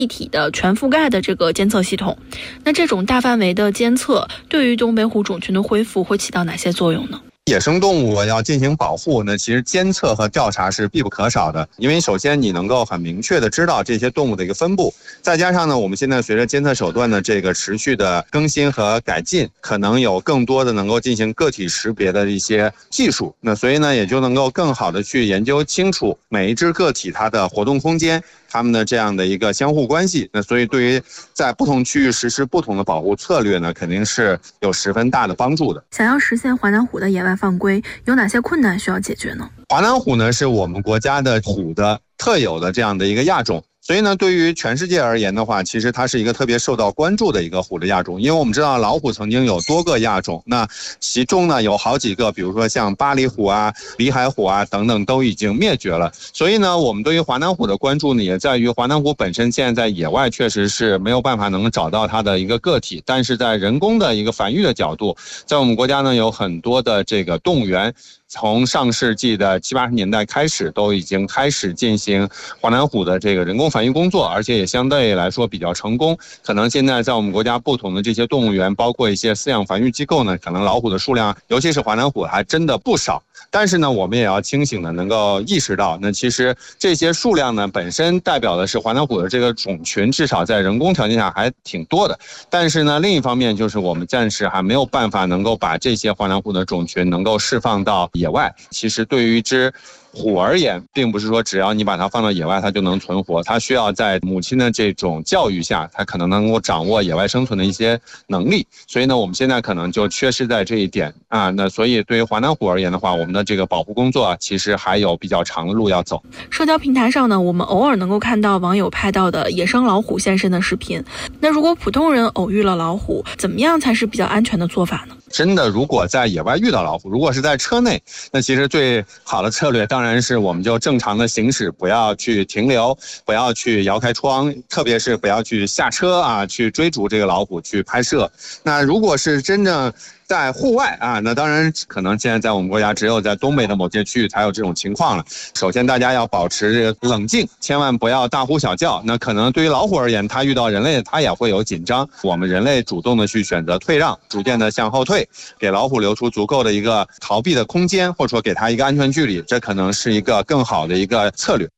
一体的全覆盖的这个监测系统。那这种大范围的监测对于东北虎种群的恢复会起到哪些作用呢？ 野生动物要进行保护呢，其实监测和调查是必不可少的。因为首先你能够很明确的知道这些动物的一个分布，再加上呢，我们现在随着监测手段的这个持续的更新和改进，可能有更多的能够进行个体识别的一些技术。那所以呢，也就能够更好的去研究清楚每一只个体它的活动空间，它们的这样的一个相互关系。那所以对于在不同区域实施不同的保护策略呢，肯定是有十分大的帮助的。 想要实现华南虎的野外放归，有哪些困难需要解决呢？ 华南虎呢是我们国家的虎的特有的这样的一个亚种。所以呢，对于全世界而言的话，其实它是一个特别受到关注的一个虎的亚种。因为我们知道老虎曾经有多个亚种，那其中呢有好几个，比如说像巴黎虎啊、里海虎啊等等都已经灭绝了。所以呢，我们对于华南虎的关注呢，也在于华南虎本身现在在野外确实是没有办法能找到它的一个个体，但是在人工的一个繁育的角度，在我们国家呢有很多的这个动物园。从上世纪的70、80年代开始，都已经开始进行华南虎的这个人工繁育工作，而且也相对来说比较成功。可能现在在我们国家不同的这些动物园，包括一些饲养繁育机构呢，可能老虎的数量，尤其是华南虎还真的不少。但是呢，我们也要清醒的能够意识到，那其实这些数量呢，本身代表的是华南虎的这个种群，至少在人工条件下还挺多的。但是呢，另一方面就是我们暂时还没有办法能够把这些华南虎的种群能够释放到野外。其实对于一只虎而言，并不是说只要你把它放到野外它就能存活，它需要在母亲的这种教育下，它可能能够掌握野外生存的一些能力。所以呢，我们现在可能就缺失在这一点啊。那所以对于华南虎而言的话，我们的这个保护工作其实还有比较长的路要走。 社交平台上呢，我们偶尔能够看到网友拍到的野生老虎现身的视频。那如果普通人偶遇了老虎，怎么样才是比较安全的做法呢？ 真的，如果在野外遇到老虎，如果是在车内，那其实最好的策略当然是我们就正常的行驶，不要去停留，不要去摇开窗，特别是不要去下车啊，去追逐这个老虎去拍摄。那如果是真正在户外啊，那当然可能现在在我们国家只有在东北的某些区域才有这种情况了。首先大家要保持这个冷静，千万不要大呼小叫。那可能对于老虎而言，它遇到人类它也会有紧张，我们人类主动的去选择退让，逐渐的向后退，给老虎留出足够的一个逃避的空间，或者说给它一个安全距离，这可能是一个更好的一个策略。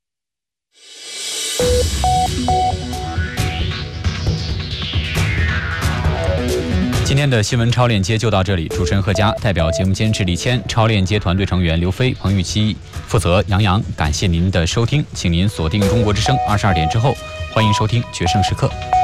今天的新闻超链接就到这里，主持人贺佳，代表节目监制李谦，超链接团队成员刘飞、彭玉琪，负责杨洋。感谢您的收听，请您锁定中国之声22点之后，欢迎收听决胜时刻。